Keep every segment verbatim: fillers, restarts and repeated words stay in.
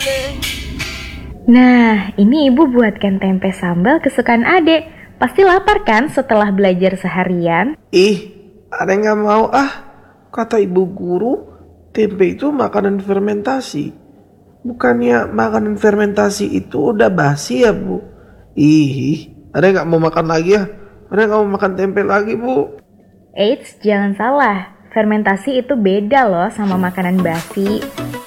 Nah, ini ibu buatkan tempe sambal kesukaan adek. Pasti lapar kan setelah belajar seharian? Ih, ada yang gak mau ah. Kata ibu guru, tempe itu makanan fermentasi. Bukannya makanan fermentasi itu udah basi ya bu? Ih, ada yang gak mau makan lagi ya? Ada yang gak mau makan tempe lagi bu? Eits, jangan salah. Fermentasi itu beda loh sama makanan basi.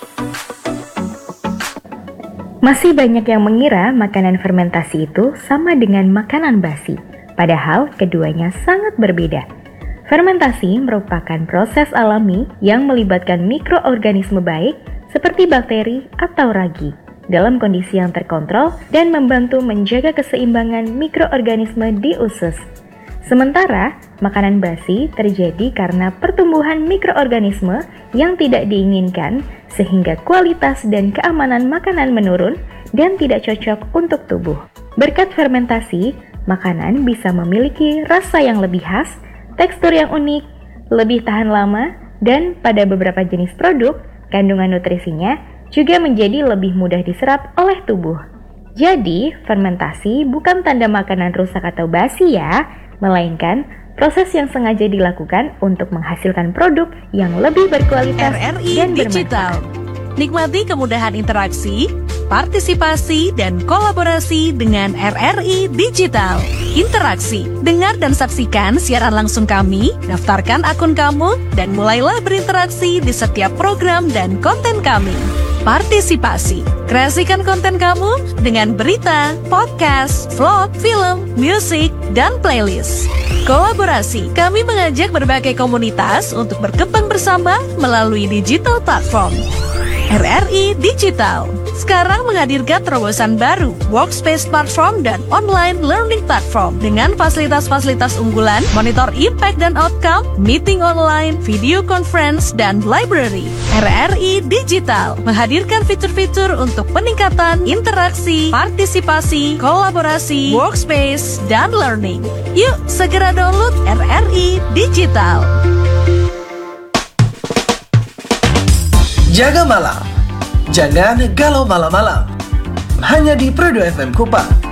Masih banyak yang mengira makanan fermentasi itu sama dengan makanan basi. Padahal keduanya sangat berbeda. Fermentasi merupakan proses alami yang melibatkan mikroorganisme baik seperti bakteri atau ragi dalam kondisi yang terkontrol dan membantu menjaga keseimbangan mikroorganisme di usus. Sementara, makanan basi terjadi karena pertumbuhan mikroorganisme yang tidak diinginkan sehingga kualitas dan keamanan makanan menurun dan tidak cocok untuk tubuh. Berkat fermentasi, makanan bisa memiliki rasa yang lebih khas, tekstur yang unik, lebih tahan lama, dan pada beberapa jenis produk, kandungan nutrisinya juga menjadi lebih mudah diserap oleh tubuh. Jadi, fermentasi bukan tanda makanan rusak atau basi ya, melainkan proses yang sengaja dilakukan untuk menghasilkan produk yang lebih berkualitas R R I dan Digital. bermanfaat. Nikmati kemudahan interaksi, partisipasi, dan kolaborasi dengan R R I Digital. Interaksi, dengar dan saksikan siaran langsung kami, daftarkan akun kamu, dan mulailah berinteraksi di setiap program dan konten kami. Partisipasi, kreasikan konten kamu dengan berita, podcast, vlog, film, musik, dan playlist. Kolaborasi, kami mengajak berbagai komunitas untuk berkembang bersama melalui digital platform. R R I Digital sekarang menghadirkan terobosan baru, workspace platform dan online learning platform dengan fasilitas-fasilitas unggulan, monitor impact dan outcome, meeting online, video conference, dan library. R R I Digital menghadirkan fitur-fitur untuk peningkatan interaksi, partisipasi, kolaborasi, workspace, dan learning. Yuk, segera download R R I Digital. Jaga malam, jangan galau malam-malam. Hanya di Prodo F M Kupang.